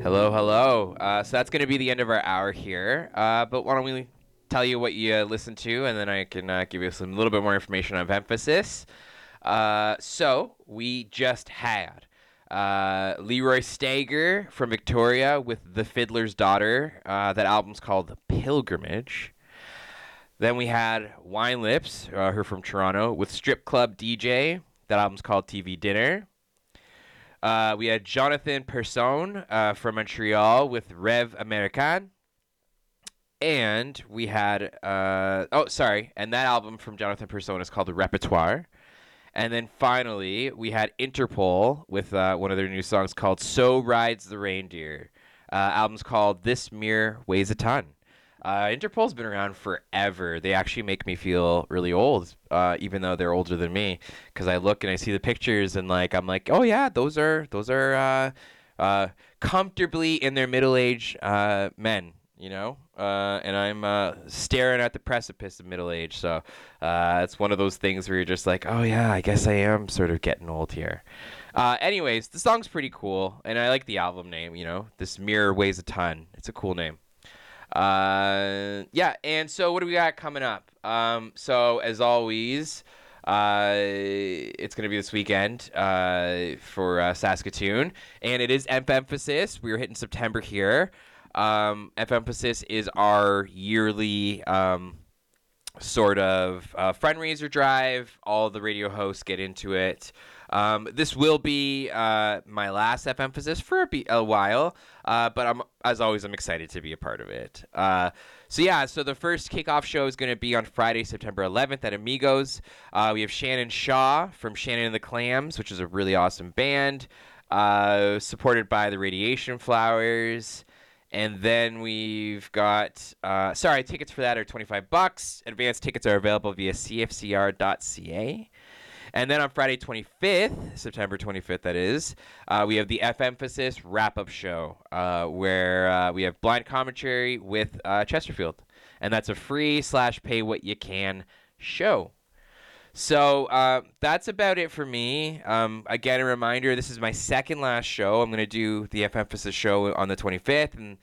Hello, hello. So that's going to be the end of our hour here. But why don't we tell you what you listened to, and then I can give you some little bit more information on Emphasis. So we just had Leroy Stager from Victoria with The Fiddler's Daughter. That album's called The Pilgrimage. Then we had Wine Lips, her from Toronto, with Strip Club DJ. That album's called TV Dinner. We had Jonathan Persone from Montreal with Rev American. And we had, and that album from Jonathan Persone is called The Repertoire. And then finally, we had Interpol with one of their new songs called So Rides the Reindeer. Album's called This Mirror Weighs a Ton. Interpol's been around forever. They actually make me feel really old, even though they're older than me. Because I look and I see the pictures and I'm like, oh yeah, those are comfortably in their middle age men, you know. And I'm staring at the precipice of middle age. So it's one of those things where you're just like, oh yeah, I guess I am sort of getting old here. Anyways, the song's pretty cool, and I like the album name. You know, This Mirror Weighs a Ton. It's a cool name. And so what do we got coming up? So as always, it's going to be this weekend for Saskatoon, and it is Emphasis. We are hitting September here. Emphasis is our yearly sort of fundraiser drive. All the radio hosts get into it. This will be my last Emphasis for a while, but as always, I'm excited to be a part of it. So the first kickoff show is going to be on Friday, September 11th at Amigos. We have Shannon Shaw from Shannon and the Clams, which is a really awesome band, supported by the Radiation Flowers. And then we've got, tickets for that are $25. Advanced tickets are available via cfcr.ca. And then on Friday 25th, September 25th, that is, we have the Emphasis wrap-up show where we have blind commentary with Chesterfield. And that's a free / pay what you can show. So that's about it for me. Again, a reminder, this is my second last show. I'm going to do the Emphasis show on the 25th, in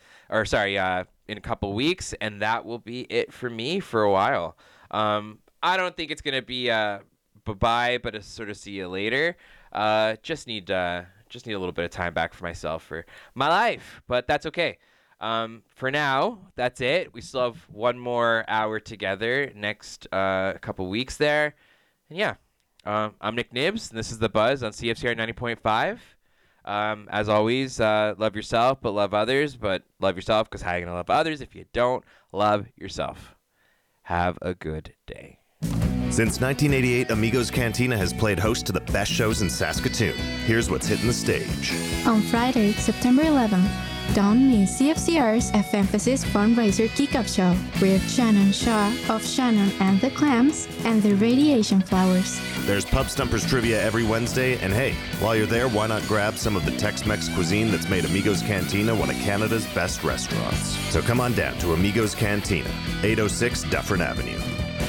a couple weeks, and that will be it for me for a while. I don't think it's going to be bye-bye, but a sort of see you later. Just need a little bit of time back for myself for my life, but that's okay. For now, that's it. We still have one more hour together next couple weeks there. And yeah, I'm Nick Nibbs, and this is The Buzz on CFCR 90.5. As always, love yourself, but love others. But love yourself, because how are you going to love others if you don't love yourself? Have a good day. Since 1988, Amigos Cantina has played host to the best shows in Saskatoon. Here's what's hitting the stage. On Friday, September 11th, don't miss CFCR's Emphasis Fundraiser Kickoff Show with Shannon Shaw of Shannon and the Clams and the Radiation Flowers. There's Pub Stumpers trivia every Wednesday, and hey, while you're there, why not grab some of the Tex-Mex cuisine that's made Amigos Cantina one of Canada's best restaurants. So come on down to Amigos Cantina, 806 Dufferin Avenue.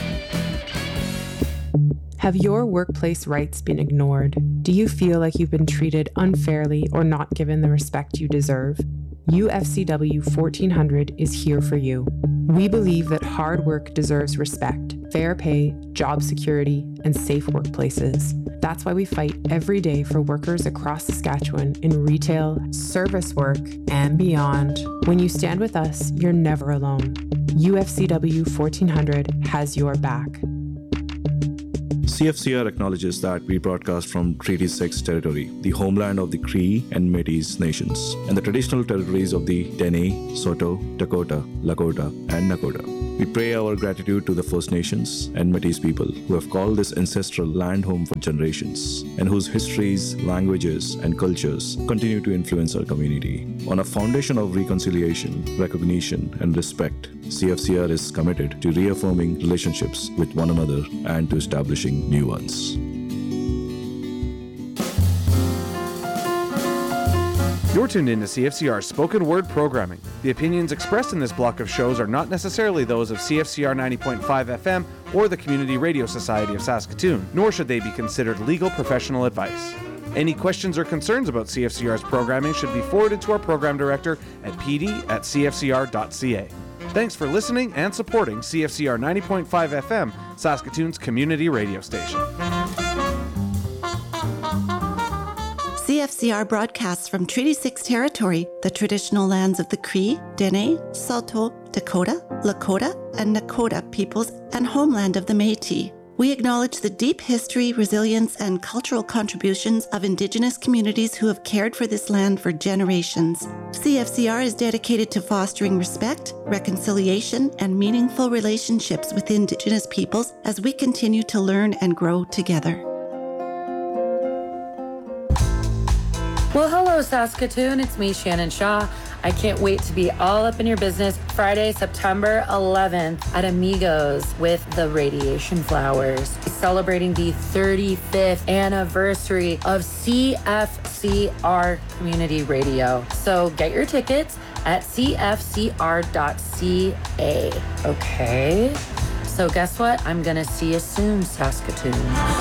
Have your workplace rights been ignored? Do you feel like you've been treated unfairly or not given the respect you deserve? UFCW 1400 is here for you. We believe that hard work deserves respect, fair pay, job security, and safe workplaces. That's why we fight every day for workers across Saskatchewan in retail, service work, and beyond. When you stand with us, you're never alone. UFCW 1400 has your back. CFCR acknowledges that we broadcast from Treaty 6 territory, the homeland of the Cree and Métis nations, and the traditional territories of the Dene, Saulteaux, Dakota, Lakota, and Nakota. We pray our gratitude to the First Nations and Métis people who have called this ancestral land home for generations, and whose histories, languages, and cultures continue to influence our community. On a foundation of reconciliation, recognition, and respect, CFCR is committed to reaffirming relationships with one another and to establishing new ones. You're tuned in to CFCR's spoken word programming. The opinions expressed in this block of shows are not necessarily those of CFCR 90.5 FM or the Community Radio Society of Saskatoon, nor should they be considered legal professional advice. Any questions or concerns about CFCR's programming should be forwarded to our program director at pd@cfcr.ca. Thanks for listening and supporting CFCR 90.5 FM, Saskatoon's community radio station. CFCR broadcasts from Treaty 6 territory, the traditional lands of the Cree, Dene, Saulteaux, Dakota, Lakota, and Nakota peoples, and homeland of the Métis. We acknowledge the deep history, resilience, and cultural contributions of Indigenous communities who have cared for this land for generations. CFCR is dedicated to fostering respect, reconciliation, and meaningful relationships with Indigenous peoples as we continue to learn and grow together. Well, hello, Saskatoon. It's me, Shannon Shaw. I can't wait to be all up in your business Friday, September 11th at Amigos with the Radiation Flowers, celebrating the 35th anniversary of CFCR Community Radio. So get your tickets at cfcr.ca. Okay? So guess what? I'm going to see you soon, Saskatoon.